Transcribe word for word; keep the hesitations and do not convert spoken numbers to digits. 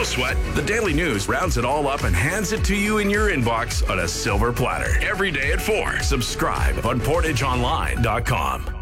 sweat. The Daily News rounds it all up and hands it to you in your inbox on a silver platter. Every day at four. Subscribe on portage online dot com.